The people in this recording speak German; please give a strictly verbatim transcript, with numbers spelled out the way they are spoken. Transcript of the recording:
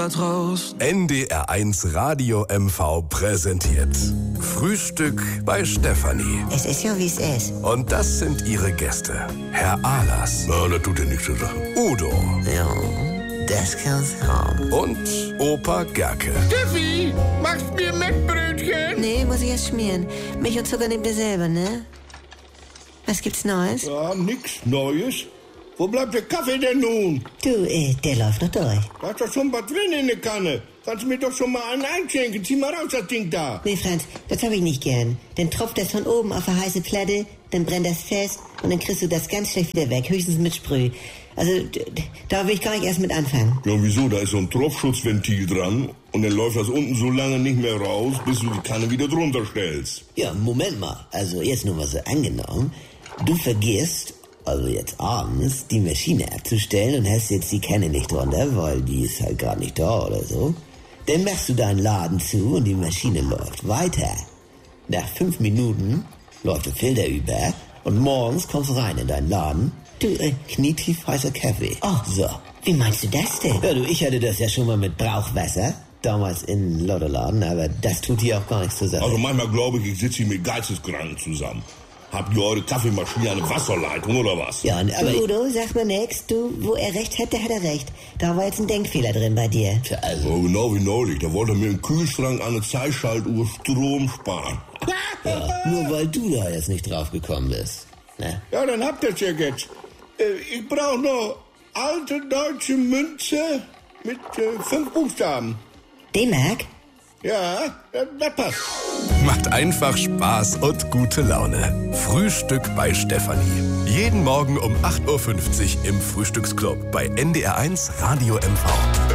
da draußen. N D R eins Radio M V präsentiert Frühstück bei Stefanie. Es ist ja, wie es ist. Und das sind ihre Gäste. Herr Ahlers. Na, das tut ja nichts zur Sache. Udo. Ja, das kann's haben. Und Opa Gerke. Steffi, machst mir Mettbrötchen? Nee, muss ich erst schmieren. Milch und Zucker nehmt ihr selber, ne? Was gibt's Neues? Ja, nix Neues. Wo bleibt der Kaffee denn nun? Du, äh, der läuft noch durch. Da ist doch schon was drin in der Kanne. Kannst du mir doch schon mal einen einschenken. Zieh mal raus, das Ding da. Nee, Franz, das hab ich nicht gern. Dann tropft das von oben auf eine heiße Platte, dann brennt das fest und dann kriegst du das ganz schlecht wieder weg, höchstens mit Sprüh. Also, d- d- da will ich gar nicht erst mit anfangen. Ja, wieso? Da ist so ein Tropfschutzventil dran und dann läuft das unten so lange nicht mehr raus, bis du die Kanne wieder drunter stellst. Ja, Moment mal. Also jetzt nur mal so angenommen. Du vergisst, also jetzt abends, die Maschine abzustellen und hast jetzt die Kanne nicht drunter, weil die ist halt gerade nicht da oder so. Dann machst du deinen Laden zu und die Maschine läuft weiter. Nach fünf Minuten läuft der Filter über und morgens kommst du rein in deinen Laden. Du, äh, knietief heißer Kaffee. Oh. So. Wie meinst du das denn? Ja, du, ich hatte das ja schon mal mit Brauchwasser. Damals in Lottoladen, aber das tut hier auch gar nichts zur Sache. Also manchmal glaube ich, ich sitze hier mit Geisteskranken zusammen. Habt ihr eure Kaffeemaschine eine Wasserleitung oder was? Ja, aber... Du, Udo, sag mir nix. Du, wo er recht hat, der hat er recht. Da war jetzt ein Denkfehler drin bei dir. Tja, also... Ja, genau wie neulich. Da wollte er mir im Kühlschrank eine Zeitschaltuhr Strom sparen. Ja, nur weil du da jetzt nicht drauf gekommen bist. Ne? Ja, dann habt ihr's ja jetzt. Äh, ich brauche noch alte deutsche Münze mit äh, fünf Buchstaben. D-Mark? Ja, das, das passt. Macht einfach Spaß und gute Laune. Frühstück bei Stefanie. Jeden Morgen um acht Uhr fünfzig im Frühstücksclub bei N D R eins Radio M V.